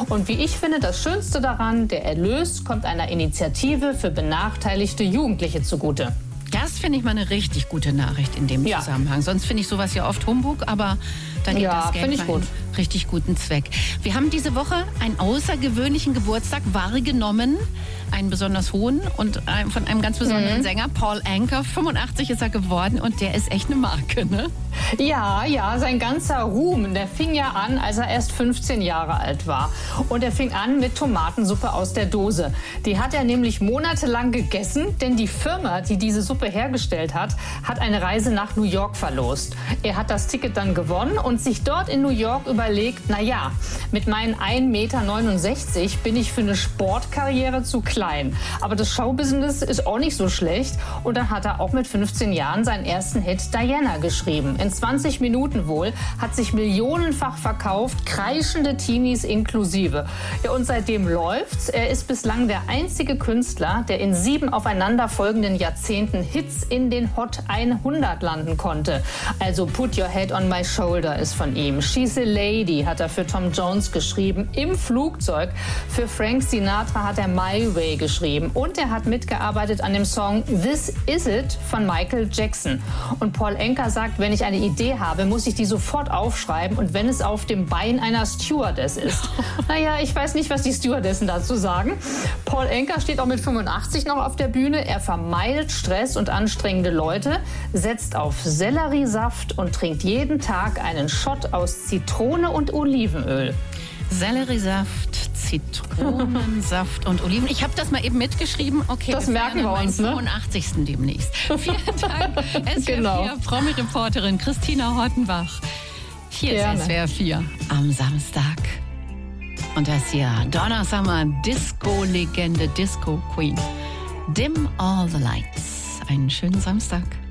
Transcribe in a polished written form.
Und wie ich finde, das Schönste daran, der Erlös kommt einer Initiative für benachteiligte Jugendliche zugute. Das finde ich mal eine richtig gute Nachricht in dem Zusammenhang. Sonst finde ich sowas ja oft Humbug, aber da geht das Geld für einen richtig guten Zweck. Wir haben diese Woche einen außergewöhnlichen Geburtstag wahrgenommen, einen besonders hohen und von einem ganz besonderen Sänger, Paul Anka. 85 ist er geworden und der ist echt eine Marke, ne? Ja, sein ganzer Ruhm, der fing ja an, als er erst 15 Jahre alt war. Und er fing an mit Tomatensuppe aus der Dose. Die hat er nämlich monatelang gegessen, denn die Firma, die diese Suppe hergestellt hat, hat eine Reise nach New York verlost. Er hat das Ticket dann gewonnen und sich dort in New York überlegt, naja, mit meinen 1,69 Meter bin ich für eine Sportkarriere zu klein. Aber das Showbusiness ist auch nicht so schlecht. Und dann hat er auch mit 15 Jahren seinen ersten Hit Diana geschrieben. In 20 Minuten wohl, hat sich millionenfach verkauft, kreischende Teenies inklusive. Ja, und seitdem läuft's. Er ist bislang der einzige Künstler, der in 7 aufeinanderfolgenden Jahrzehnten Hits in den Hot 100 landen konnte. Also Put Your Head on My Shoulder ist von ihm. She's a Lady hat er für Tom Jones geschrieben. Im Flugzeug für Frank Sinatra hat er My Way geschrieben. Und er hat mitgearbeitet an dem Song This Is It von Michael Jackson. Und Paul Anka sagt, wenn ich eine Idee habe, muss ich die sofort aufschreiben und wenn es auf dem Bein einer Stewardess ist. Naja, ich weiß nicht, was die Stewardessen dazu sagen. Paul Anka steht auch mit 85 noch auf der Bühne. Er vermeidet Stress und anstrengende Leute, setzt auf Selleriesaft und trinkt jeden Tag einen Shot aus Zitrone und Olivenöl. Selleriesaft, Zitronensaft und Oliven. Ich habe das mal eben mitgeschrieben. Okay, das merken wir uns, ne? 85. demnächst. Vielen Dank, SWR 4 Promi-Reporterin Christina Hortenbach. Hier ist SWR 4 am Samstag. Und das hier Donna Summer, Disco-Legende, Disco-Queen. Dim All the Lights. Einen schönen Samstag.